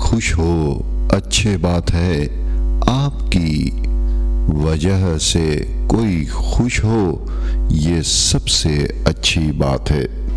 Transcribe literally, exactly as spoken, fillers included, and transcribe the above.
खुश हो अच्छे बात है, आपकी वजह से कोई खुश हो ये सबसे अच्छी बात है।